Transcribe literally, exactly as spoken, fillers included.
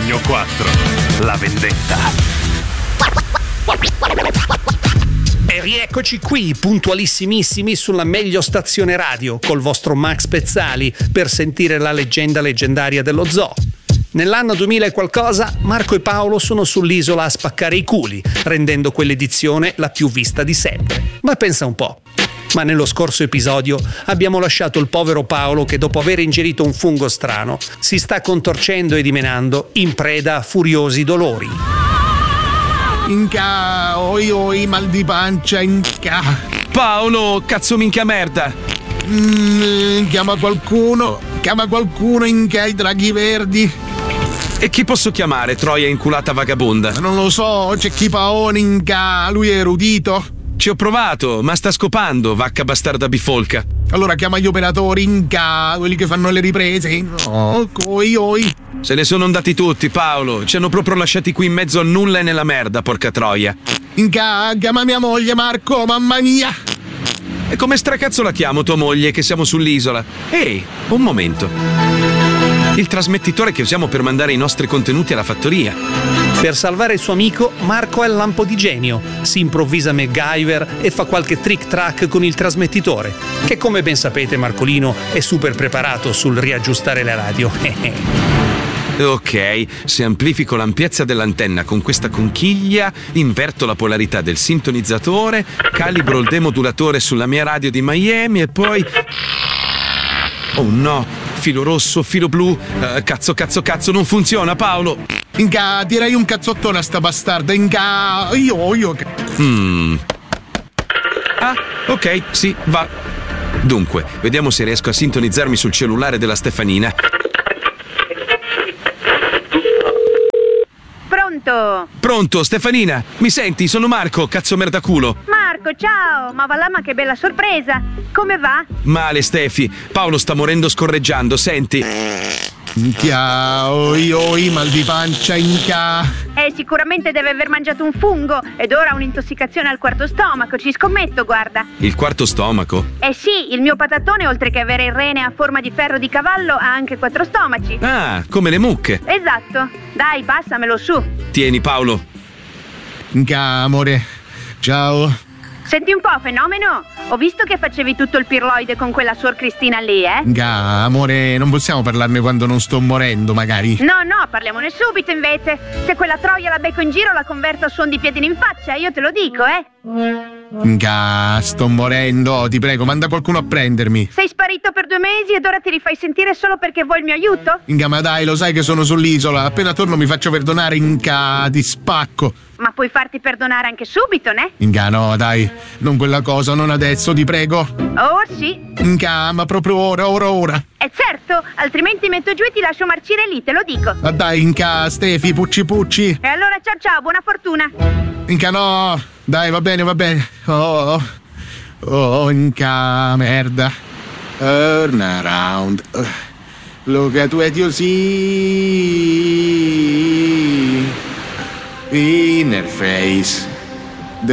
Legno quattro, la vendetta. E rieccoci qui, puntualissimissimi sulla meglio stazione radio, col vostro Max Pezzali, per sentire la leggenda leggendaria dello zoo. Nell'anno duemila e qualcosa, Marco e Paolo sono sull'isola a spaccare i culi, rendendo quell'edizione la più vista di sempre. Ma pensa un po'. Ma nello scorso episodio abbiamo lasciato il povero Paolo che, dopo aver ingerito un fungo strano, si sta contorcendo e dimenando in preda a furiosi dolori. Inca, oi oi, mal di pancia, inca. Paolo, cazzo minchia merda. Mm, chiama qualcuno, chiama qualcuno, inca, i draghi verdi. E chi posso chiamare, troia inculata vagabonda? Non lo so, c'è chi paone, inca, lui è erudito. Ci ho provato, ma sta scopando, vacca bastarda bifolca. Allora chiama gli operatori, inca, quelli che fanno le riprese. No, oi oi. Se ne sono andati tutti, Paolo. Ci hanno proprio lasciati qui in mezzo a nulla e nella merda, porca troia. Inca, chiama mia moglie, Marco, mamma mia. E come stracazzo la chiamo tua moglie, che siamo sull'isola? Ehi, un momento. Il trasmettitore che usiamo per mandare i nostri contenuti alla fattoria. Per salvare il suo amico, Marco è il lampo di genio, si improvvisa MacGyver e fa qualche trick-track con il trasmettitore, che, come ben sapete, Marcolino è super preparato sul riaggiustare la radio. Ok, se amplifico l'ampiezza dell'antenna con questa conchiglia, inverto la polarità del sintonizzatore, calibro il demodulatore sulla mia radio di Miami e poi... Oh no, filo rosso, filo blu, uh, cazzo, cazzo, cazzo, non funziona, Paolo! Inca, direi un cazzottone a sta bastarda, inca, io, io... Mm. Ah, ok, sì, va. Dunque, vediamo se riesco a sintonizzarmi sul cellulare della Stefanina. Pronto? Pronto, Stefanina? Mi senti? Sono Marco, cazzo merdaculo. Marco, ciao! Ma va là, ma che bella sorpresa! Come va? Male, Stefi. Paolo sta morendo scorreggiando, senti. Inca, oi oi, mal di pancia, inca. Eh, sicuramente deve aver mangiato un fungo ed ora ha un'intossicazione al quarto stomaco, ci scommetto, guarda. Il quarto stomaco? Eh sì, il mio patatone, oltre che avere il rene a forma di ferro di cavallo, ha anche quattro stomaci. Ah, come le mucche. Esatto. Dai, passamelo su. Tieni, Paolo. Inca, amore, ciao. Senti un po', fenomeno, ho visto che facevi tutto il pirloide con quella suor Cristina lì, eh? Inca, amore, non possiamo parlarne quando non sto morendo, magari? No, no, parliamone subito invece. Se quella troia la becco in giro, la converto a suon di piedini in faccia, io te lo dico, eh? Inca, sto morendo, ti prego, manda qualcuno a prendermi. Sei sparito per due mesi ed ora ti rifai sentire solo perché vuoi il mio aiuto? Inca, ma dai, lo sai che sono sull'isola, appena torno mi faccio perdonare, Inca, ti spacco. Ma puoi farti perdonare anche subito, né? Inca, no, dai, non quella cosa, non adesso, ti prego. Oh, sì. Inca, ma proprio ora, ora, ora. Eh certo, altrimenti metto giù e ti lascio marcire lì, te lo dico. Ma dai, Inca, Stefi, pucci pucci. E allora ciao ciao, buona fortuna. Inca, no, dai, va bene, va bene. Oh, oh, Inca, merda. Turn around. Look at what you see. Inner face.